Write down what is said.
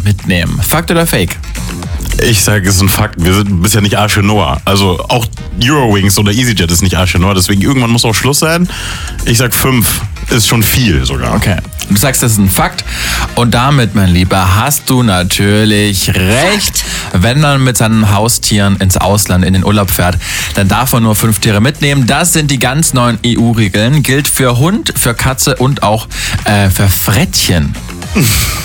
mitnehmen. Fakt oder Fake? Ich sage, es ist ein Fakt. Wir sind bisher nicht Arche Noah. Also auch Eurowings oder EasyJet ist nicht Arche Noah. Deswegen irgendwann muss auch Schluss sein. Ich sag 5. Ist schon viel sogar. Okay. Du sagst, das ist ein Fakt. Und damit, mein Lieber, hast du natürlich recht. Wenn man mit seinen Haustieren ins Ausland, in den Urlaub fährt, dann darf man nur 5 Tiere mitnehmen. Das sind die ganz neuen EU-Regeln. Gilt für Hund, für Katze und auch für Frettchen.